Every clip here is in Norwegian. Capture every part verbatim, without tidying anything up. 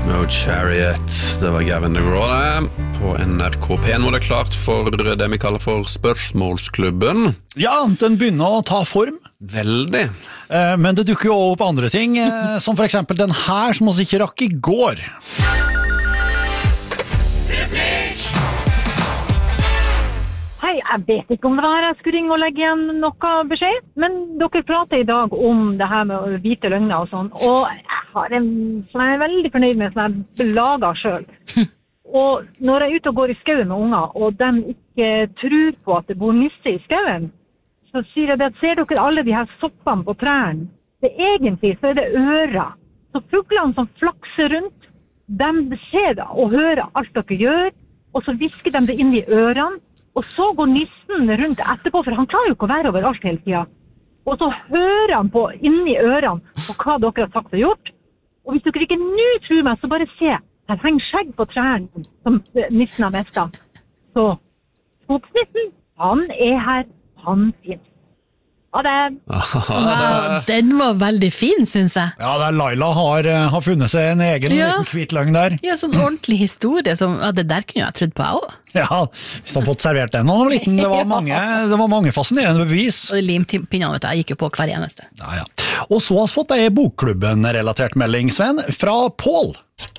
No Chariot, det var Gavin DeGraw det, på N R K P. Nå er det klart for det vi kaller for spørsmålsklubben. Ja, den begynner å ta form. Veldig. Eh, men det dukker jo opp andre ting, eh, som for eksempel den her som oss ikke rakk I går. Hei, jeg vet ikke om det var jeg skulle ringe og legge igjen noe beskjed, men dere prater I dag om det her med å vite løgner og sånn, og jeg har en som jeg er veldig fornøyd med, som jeg lager selv. Og når jeg er ute og går I skauen med unger, og de ikke tror på at det bor nisse I skauen, så sier jeg det at ser dere alle de her soppene på trærne? Det egentlig så er det ører. Så fuglene som flakser rundt, de ser da og hører alt dere gjør, og så visker de det inn I ørene, og så går nissen rundt etterpå, for han klarer jo ikke å være overalt hele tiden. Og så hører han på inni ørene på hva dere har sagt og gjort. Og hvis dere ikke nå tror meg, så bare se. Her henger skjegg på trærne som nissen har mistet. Så skogsnissen, han er her, han finnes. Ha det! Wow, den var veldig fin, synes jeg. Ja, der Laila har, har funnet seg en egen ja. liten kvitløgn der. Ja, sånn ordentlig historie. Som, ja, det der kunne jeg trodd på jeg også. Ja, hvis han har fått servert den når han var liten, det var mange, det var mange fascinerende bevis. Og limpinnene, vet du, jeg gikk jo på hver eneste. Ja, ja. Og så har vi fått en Bokklubben-relatert melding, Sven, fra Pål.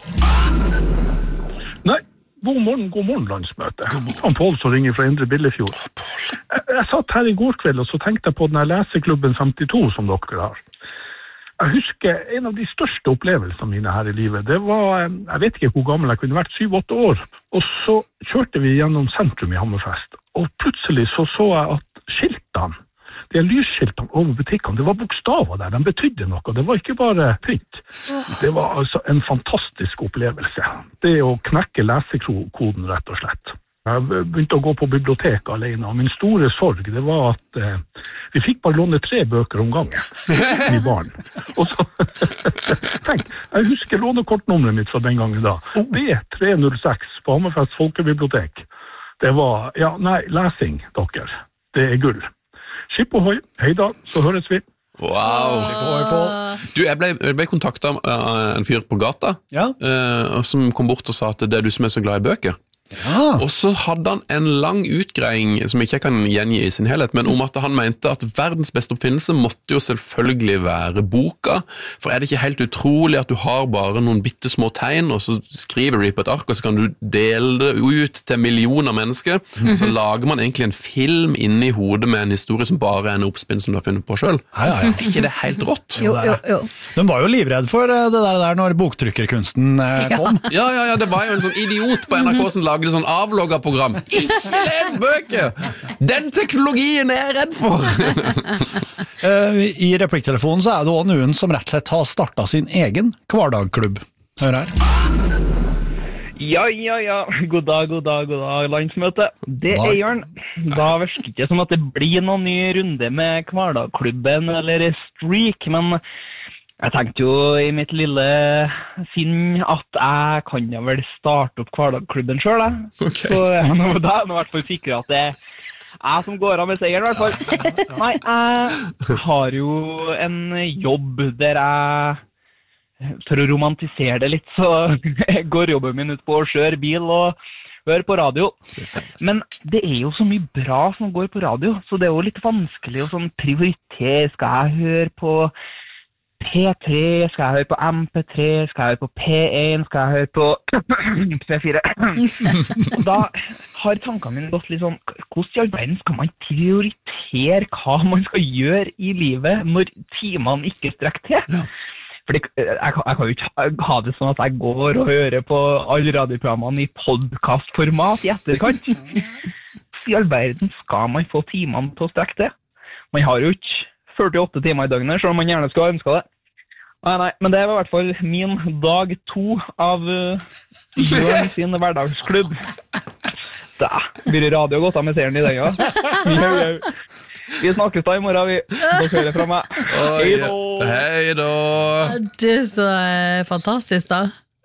Nei. God morgen, god morgen landsmøte. Han Pål som ringer fra Indre Billefjord. Jeg, jeg satt her I går kveld og så tenkte jeg på den her leseklubben femtito som dere har. Jeg husker en av de største opplevelsene mine her I livet. Det var, jeg vet ikke hvor gammel jeg kunne vært, syv åtte år. Og så kjørte vi gjennom sentrum I Hammerfest. Og plutselig så så jeg at skiltene, de lysskiltene over butikkene, det var bokstaver der, de betydde noe. Det var ikke bare pynt. Det var altså en fantastisk opplevelse. Det å knekke lesekoden rett og slett. Jeg begynte å gå på biblioteket alene, og min store sorg, det var at eh, vi fikk bare låne tre bøker om gangen I barn. Og så, tenk, jeg husker lånekortnummeret mitt fra den gangen da. B tre null seks på Hammerfest Folkebibliotek. Det var, ja, nei, lesing, dere. Det er gull. Skip og høy, hei da, så høres vi. Wow. Du, jeg ble, jeg ble kontaktet av en fyr på gata, ja. uh, som kom bort og sa at det er du som er så glad I bøker. Ja. Og så hadde han en lang utgreiing som jeg ikke kan gjengi I sin helhet, men om at han mente at verdens beste oppfinnelse måtte jo selvfølgelig være boka, for er det ikke helt utrolig at du har bare noen bittesmå tegn, og så skriver du på et ark, og så kan du dele det ut til millioner mennesker, mm-hmm. så lager man egentlig en film inni hodet med en historie som bare er en oppspinn som du har funnet på selv. Ja, ja, ja. Er ikke det helt rått? Jo, jo, jo. De var jo livredd for det der, der når boktrykkerkunsten kom. Ja, ja, ja, det var jo en sånn idiot på N R K som lagde det sånn avlogget program. Ikke les bøker! Den teknologien er jeg redd for! I replikktelefonen så er det også noen som rett og slett har startet sin egen hverdagklubb. Hør her. Ja, ja, ja. God dag, god dag, god dag, landsmøte. Det er Jørn. Da virker det ikke som at det blir noen ny runde med hverdagklubben eller streak, men jeg tenkte jo I mitt lille sinn at jeg kan jo vel starte opp hverdagklubben selv, da. Okay. Så jeg må da i hvert fall sikre at det er jeg som går av med seieren, I hvert fall. Nei, jeg har jo en jobb der jeg, for å romantisere det litt, så går jobben min ut på å kjøre bil og høre på radio. Men det er jo så mye bra som går på radio, så det er jo litt vanskelig å sånn prioritere. Skal jeg høre på P tre, skal jeg høre på M P tre, skal jeg høre på P én, skal jeg høre på P fire. Og da har tankene mine gått litt sånn, hvordan I all verden skal man prioritere hva man skal gjøre I livet når timene ikke strekker til? Fordi jeg, jeg kan jo ikke ha det sånn at jeg går og hører på alle radioprogrammene I podcastformat I etterkant. Så I all verden skal man få timene til å strekke til. Man har jo ikke førtiåtte timer I døgnet, selv om man gjerne skal ønske det. Nei, nei, men det var I hvert fall min dag to av uh, Jørn sin hverdagsklubb. Da blir radio godt av med serien I den, ja. Jau, jau. Vi snakkes da I morgen, vi. Dere hører fra meg. Hei da! Hei da! Det er så eh, fantastisk da.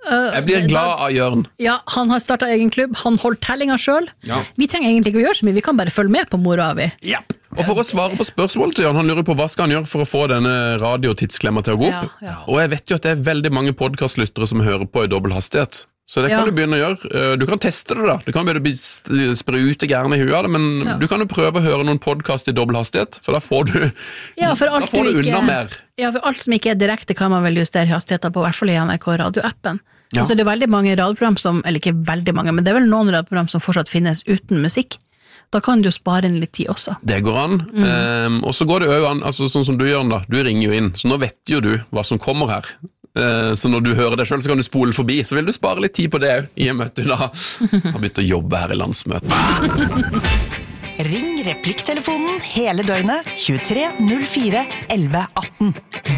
Jeg blir glad av Jørn. Ja, han har startet egen klubb, han holder tellinga selv. Ja. Vi trenger egentlig ikke å gjøre så mye, vi kan bare følge med på mora vi. Yep. Og for å svare på spørsmålet til Jørn, han lurer på hva skal han gjøre for å få denne radiotidsklemma til å gå opp. Ja, ja. Og jeg vet jo at det er veldig mange podcastlyttere som hører på i dobbelt hastighet. Så det kan Ja. du begynne å gjøre. Du kan teste det da. Du kan begynne å sprute gjerne i huet av det, men Ja. du kan jo prøve å høre noen podcast i dobbelt hastighet, for da får du, Ja, for da alt får du du ikke, unna mer. Ja, for alt som ikke er direkte kan man vel justere hastigheter på, i hvert fall i N R K radioappen. Ja. Altså det er veldig mange radioprogram som, eller ikke veldig mange, men det er vel noen radioprogram som fortsatt finnes uten musikk. Da kan du spare inn litt tid også. Det går an. Mm. Um, og så går det jo an, altså sånn som du gjør da, du ringer jo inn, så nå vet jo du hva som kommer her. Uh, så når du hører det selv, så kan du spole forbi, så vil du spare litt tid på det, i og med at du da har begynt å jobbe her i landsmøtet. Ring replikktelefonen hele døgnet tjuetre null fire elleve atten.